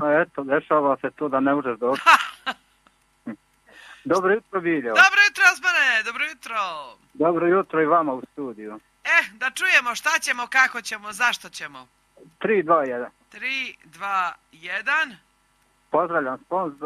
Pa eto, dešava se to da ne možeš doći. Dobro jutro, Biljo. Dobro jutro, Osmane, dobro jutro. Dobro jutro i vama u studiju. Da čujemo šta ćemo, kako ćemo, zašto ćemo. 3, 2, 1. 3, 2, 1. Pozdravljam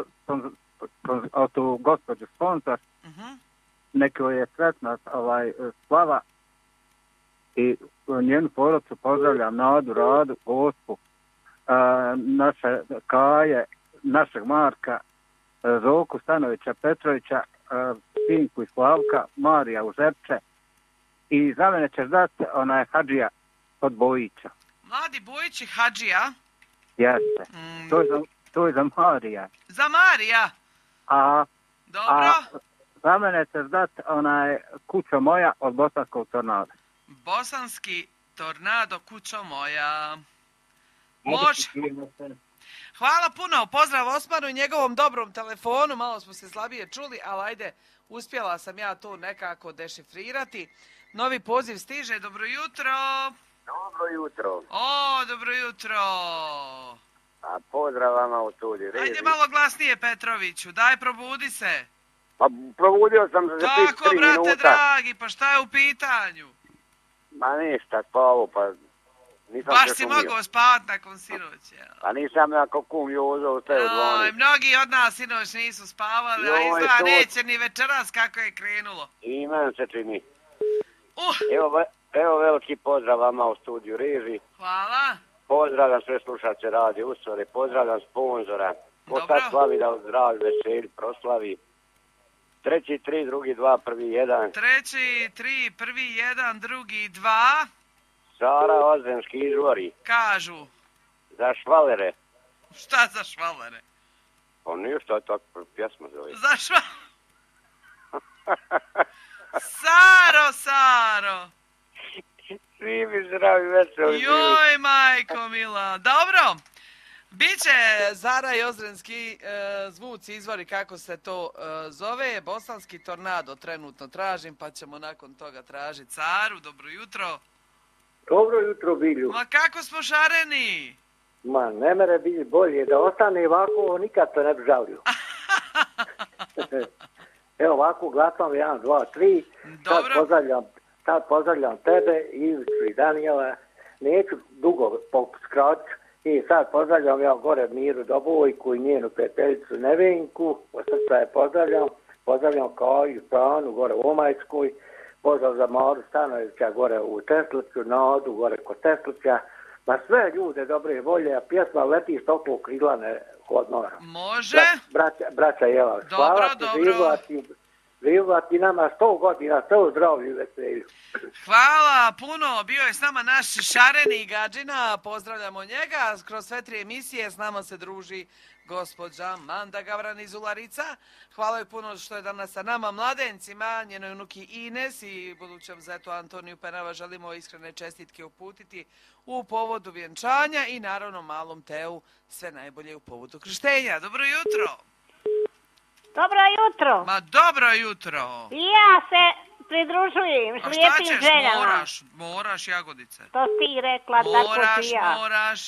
tu gospođu sponsor. Neki je sretna Slava i njenu porodcu pozdravljam Nadu, Radu, Gospu, naše Kaje, našeg Marka, Zoku Stanovića Petrovića, Sinku i Slavka, Marija Užepče i za mene ćeš dati ona je Hadžija od Bojića. Mladi Bojić i Hadžija? Jeste. To je za Marija. Za Marija? Dobro. Za mene ćeš dati ona je Kućo moja od Bosanskog tornada. Bosanski tornado, Kućo moja. Može. Hvala puno, pozdrav Osmanu i njegovom dobrom telefonu, malo smo se slabije čuli, ali ajde, uspjela sam ja to nekako dešifrirati. Novi poziv stiže, dobro jutro. Dobro jutro. Dobro jutro. A pozdrav vama u studiju. Ajde malo glasnije, Petroviću, daj probudi se. Pa probudio sam se za 3 minuta. Tako, brate dragi, pa šta je u pitanju? Ma ništa, spavo, pa nisam baš se si šumio. mogao spavat nakon sinoć, jel? Pa nisam jako kum Jozo, sve odvoni. Mnogi od nas sinoć nisu spavali, a izgleda neće ni večeras kako je krenulo. I meni se čini. Evo veliki pozdrav vama u studiju Reži. Hvala. Pozdravljam sve slušače Radio Usore, pozdravljam sponzora. Ko sad slavi da zdravlju, veseli, proslavi. 3, 3, drugi 2, prvi 1. 3, 3, prvi 1, drugi 2. Sara Ozrenski izvori. Kažu. Za švalere. Šta za švalere? Pa ništa, tako pjesma zove. Za švalere. Saro. Svi mi zdravi, veseli. Joj, majko mila. Dobro. Biće Zara i Ozrenski zvuci, izvori kako se to zove. Bosanski tornado trenutno tražim, pa ćemo nakon toga tražiti Saru. Dobro jutro. Dobro jutro, Bilju. Ma kako smo šareni? Ma, ne mere biti bolje. Da ostane ovako, nikad se ne bi žalio. Evo ovako, glasam 1, 2, 3. Dobro. Sad pozdravljam tebe, Ivicu i Danijela. Neću dugo skratiti. I sad pozdravljam ja gore Miru Dobojku i njenu prijateljicu Nevenku. Od srca je pozdravljam Kaju Pranu gore u Omajskoj. Pozdrav za Maru Stanovića gore u Tesliću, Nadu gore kod Teslića. Ma sve ljude dobre volje, a pjesma Letiš toplog kriglane kod Nora. Može. Braća Jela. Dobro. Živati nama 100 godina, 100 zdravlju i veselju. Hvala puno, bio je s nama naš šareni Gađina, pozdravljamo njega. Kroz sve 3 emisije s nama se druži gospođa Manda Gavran iz Ularica. Hvala joj puno što je danas sa nama mladencima, njenoj unuki Ines i budućem zetu Antoniju Penava želimo iskrene čestitke uputiti u povodu vjenčanja i naravno malom Teu sve najbolje u povodu krštenja. Dobro jutro! Dobro jutro. Ma dobro jutro. I ja se pridružujem s lijepim željama. Moraš Jagodice. To ti rekla, tako ti ja.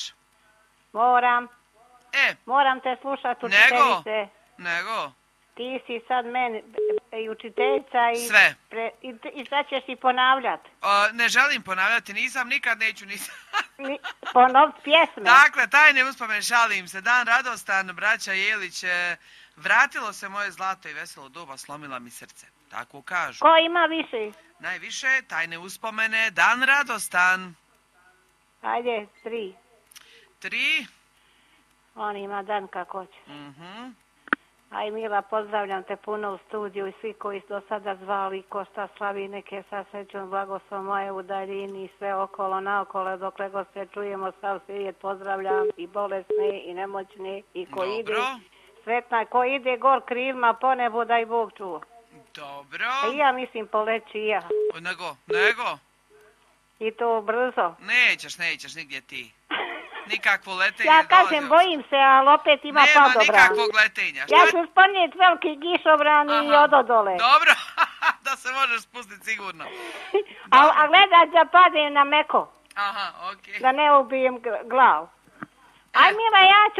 Moram. Moram te slušati, učiteljice. Nego? Ti si sad meni i učiteljica i... Sve. I sad ćeš i ponavljati. Ne želim ponavljati, neću. Ponovit pjesme. Dakle, tajne uspomen, šalim se. Dan radostan, braća Jelić, vratilo se moje zlato i veselo doba, slomila mi srce. Tako kažu. Ko ima više? Najviše, tajne uspomene, dan radostan. Ajde, 3. 3. On ima dan kako će. Aj Mila, pozdravljam te puno u studiju i svi koji su do sada zvali, ko šta slavi neke sa srećom, blagoslov moje u daljini i sve okolo naokolo, dokle god se čujemo, sav svijet pozdravljam i bolesne i nemoćne i ko ide. Sretna, ko ide gor krilima po nebu, daj Bog čuo. Dobro. A i ja mislim poleći i ja. Nego? I to brzo. Nećeš nigdje ti. Nikakvo letenje. Ja kažem, bojim se, ali opet ima padobran. Nema nikakvog letenja. Ja ću sponijeti veliki kišobran i ododole. Dobro, da se možeš spustiti sigurno. A gledaj da padem na meko. Aha, okej. Da ne ubijem glavu. Aj Mila, ja ću